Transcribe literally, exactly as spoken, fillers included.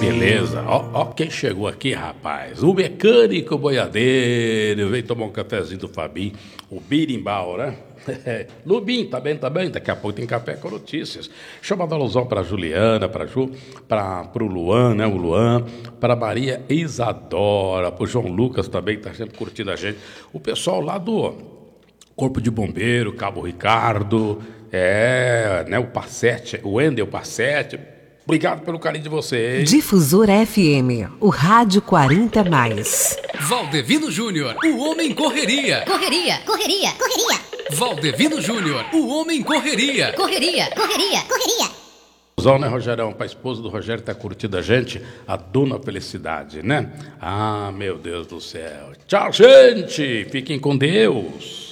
beleza. Ó, ó quem chegou aqui, rapaz. O mecânico boiadeiro. Veio tomar um cafezinho do Fabinho. O Birimbau, né? Lubim, tá bem, tá bem? Daqui a pouco tem café com notícias. Deixa eu mandar um alusão pra Juliana, pra Ju, pra, pro Luan, né? O Luan, pra Maria Isadora, pro João Lucas também, que tá sempre curtindo a gente. O pessoal lá do Corpo de Bombeiro, Cabo Ricardo, é, né? O Passete, o Wendel Passete. Obrigado pelo carinho de vocês. Difusor F M, o Rádio quarenta mais. Valdevino Júnior, o homem correria. Correria, correria, correria. Valdevino Júnior, o homem correria. Correria, correria, correria. Zão, né, Rogerão? Pra esposa do Rogério tá curtindo a gente, a Dona Felicidade, né? Ah, meu Deus do céu. Tchau, gente. Fiquem com Deus.